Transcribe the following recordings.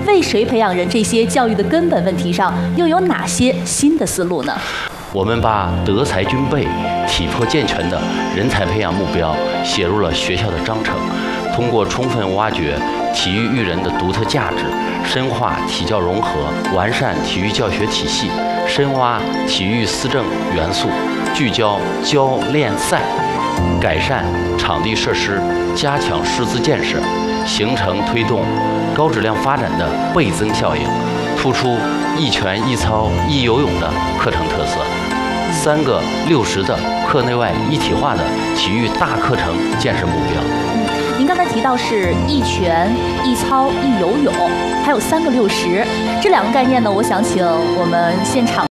为谁培养人这些教育的根本问题上，又有哪些新的思路呢？ 我们把德才均备、体魄健全的人才培养目标写入了学校的章程，通过充分挖掘体育育人的独特价值，深化体教融合，完善体育教学体系，深挖体育思政元素，聚焦教练赛，改善场地设施，加强师资建设，形成推动高质量发展的倍增效应，突出一拳一操一游泳的课程特色，3个60的课内外一体化的体育大课程建设目标。 您刚才提到是一拳一操一游泳，还有3个60，这2个概念呢，我想请我们现场。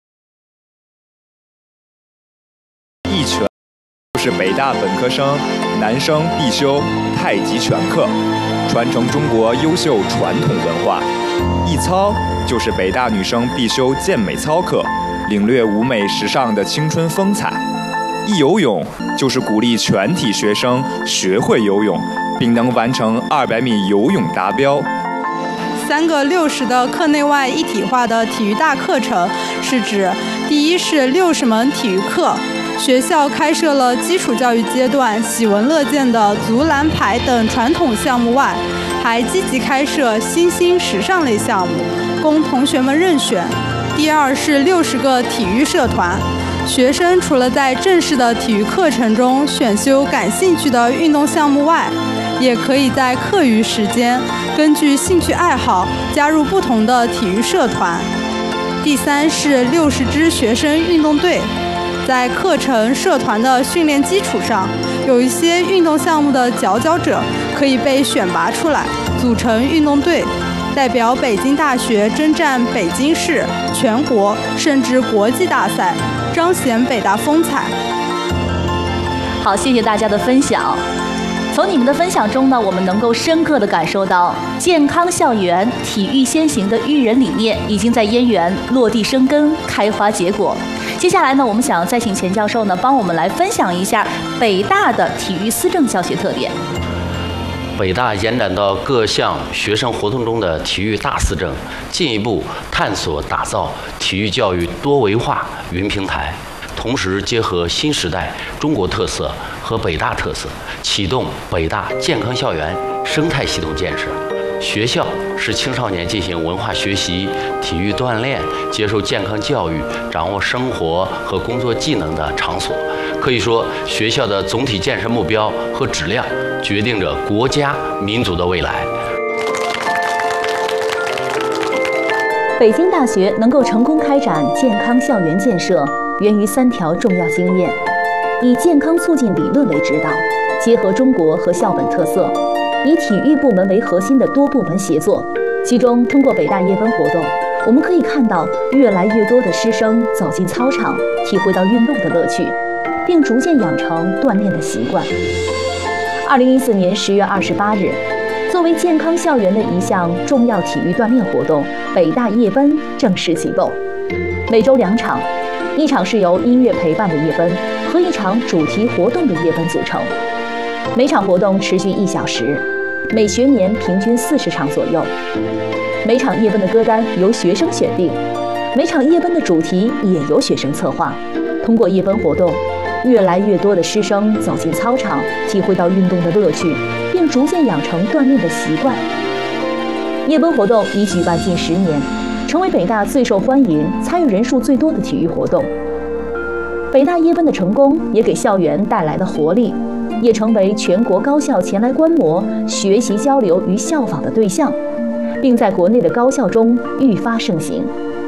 一拳就是北大本科生男生必修太极拳课，传承中国优秀传统文化；一操就是北大女生必修健美操课，领略舞美时尚的青春风采；一游泳就是鼓励全体学生学会游泳，并能完成200米游泳达标。 3个60的课内外一体化的体育大课程，是指第一是60门体育课，学校开设了基础教育阶段喜闻乐见的足篮排等传统项目外，还积极开设新兴时尚类项目，供同学们任选。第二是60个体育社团，学生除了在正式的体育课程中选修感兴趣的运动项目外，也可以在课余时间根据兴趣爱好加入不同的体育社团。第三是60支学生运动队，在课程社团的训练基础上，有一些运动项目的佼佼者可以被选拔出来，组成运动队，代表北京大学征战北京市、全国甚至国际大赛，彰显北大风采。 好，谢谢大家的分享。从你们的分享中呢，我们能够深刻地感受到健康校园、体育先行的育人理念已经在燕园落地生根、开花结果。接下来呢，我们想再请钱教授呢帮我们来分享一下北大的体育思政教学特点。 北大延展到各项学生活动中的体育大思政，进一步探索打造体育教育多维化云平台，同时结合新时代中国特色和北大特色，启动北大健康校园生态系统建设。学校是青少年进行文化学习、体育锻炼、接受健康教育、掌握生活和工作技能的场所。可以说，学校的总体建设目标和质量决定着国家民族的未来。 北京大学能够成功开展健康校园建设，源于3条重要经验：以健康促进理论为指导，结合中国和校本特色，以体育部门为核心的多部门协作。其中，通过北大夜奔活动，我们可以看到越来越多的师生走进操场，体会到运动的乐趣，并逐渐养成锻炼的习惯。2014年10月28日，作为健康校园的一项重要体育锻炼活动，北大夜奔正式启动。每周2场，一场是由音乐陪伴的夜奔和一场主题活动的夜奔组成。每场活动持续1小时，每学年平均40场左右。每场夜奔的歌单由学生选定，每场夜奔的主题也由学生策划。通过夜奔活动，越来越多的师生走进操场，体会到运动的乐趣，并逐渐养成锻炼的习惯。夜奔活动已举办近10年，成为北大最受欢迎、参与人数最多的体育活动。北大夜奔的成功也给校园带来了活力，也成为全国高校前来观摩、学习交流与效仿的对象，并在国内的高校中愈发盛行。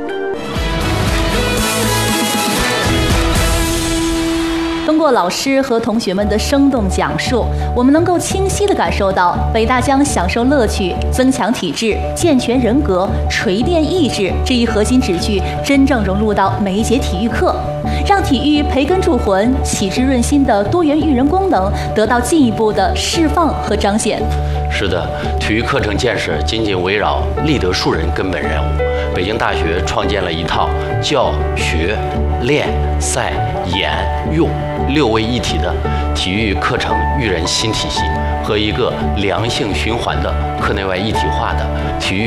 通过老师和同学们的生动讲述，我们能够清晰地感受到北大将享受乐趣、增强体质、健全人格、锤炼意志这一核心旨句真正融入到每一节体育课，让体育培根铸魂、启智润心的多元育人功能得到进一步的释放和彰显。 是的，体育课程建设紧紧围绕立德树人根本任务。北京大学创建了一套教学、练、赛、演、用6位一体的体育课程育人新体系，和一个良性循环的课内外一体化的体育